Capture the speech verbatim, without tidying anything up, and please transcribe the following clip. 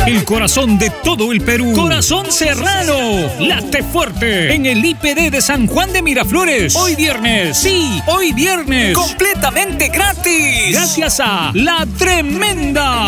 El corazón de todo el Perú. Corazón Serrano. Late fuerte. En el I P D de San Juan de Miraflores. Hoy viernes. Sí, hoy viernes. Completamente gratis. Gracias a La Tremenda.